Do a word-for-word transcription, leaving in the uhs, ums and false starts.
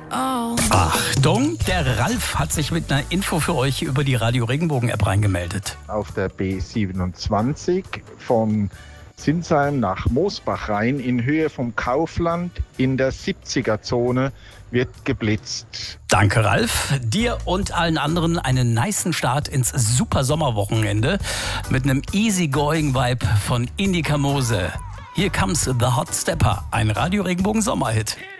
Oh. Achtung, der Ralf hat sich mit einer Info für euch über die Radio Regenbogen App reingemeldet. Auf der B siebenundzwanzig von Sinsheim nach Moosbach rein in Höhe vom Kaufland in der siebziger-Zone wird geblitzt. Danke, Ralf. Dir und allen anderen einen nicen Start ins super Sommerwochenende mit einem easygoing Vibe von Indika Mose. Hier comes The Hot Stepper, ein Radio Regenbogen Sommerhit.